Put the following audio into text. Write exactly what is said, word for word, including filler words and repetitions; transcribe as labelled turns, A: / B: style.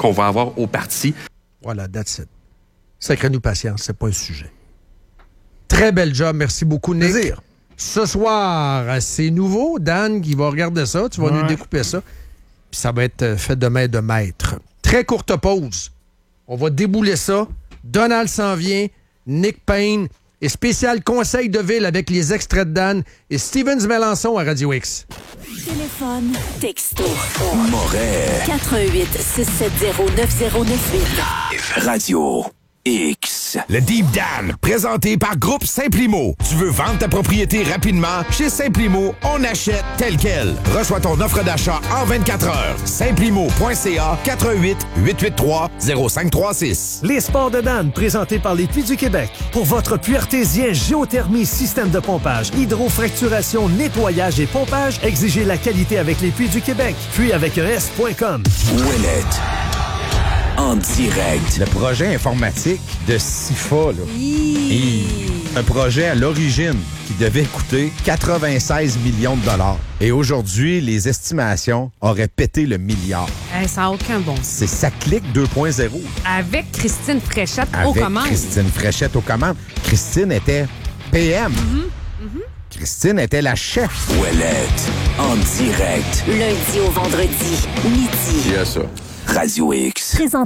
A: qu'on va avoir au parti.
B: Voilà, that's it. Sacrez-nous patience, c'est pas un sujet. Très bel job, merci beaucoup, Nick.
C: Plaisir.
B: Ce soir, c'est nouveau. Dan qui va regarder ça, tu vas
C: ouais.
B: nous découper ça. Puis ça va être fait de main de maître. Très courte pause. On va débouler ça. Donald s'en vient, Nick Payne et spécial conseil de ville avec les extraits de Dan et Stevens Melançon à Radio X.
D: Téléphone, texto.
E: Moret.
D: quatre un huit, six sept zéro, neuf zéro neuf huit.
E: Radio X. Le Deep Dan, présenté par Groupe Simplimo. Tu veux vendre ta propriété rapidement? Chez Simplimo, on achète tel quel. Reçois ton offre d'achat en vingt-quatre heures. Simplimo point c a quatre un huit, huit huit trois, zéro cinq trois six.
F: Les sports de Dan, présentés par les Puits du Québec. Pour votre puits artésien, géothermie, système de pompage, hydrofracturation, nettoyage et pompage, exigez la qualité avec les Puits du Québec. Puis avec un S point com.
E: Ouellet. En direct.
G: Le projet informatique de SIFA, là. Et un projet à l'origine qui devait coûter quatre-vingt-seize millions de dollars. Et aujourd'hui, les estimations auraient pété le milliard.
H: Hey, ça n'a aucun bon sens.
G: C'est ça clique deux point zéro.
H: Avec Christine Fréchette
G: Avec
H: aux commandes.
G: Christine Fréchette aux commandes. Christine était P M.
H: Mm-hmm. Mm-hmm.
G: Christine était la chef.
E: Ouellette. En direct.
D: Lundi au vendredi, midi.
A: Il y a ça.
E: Radio X.
D: Présent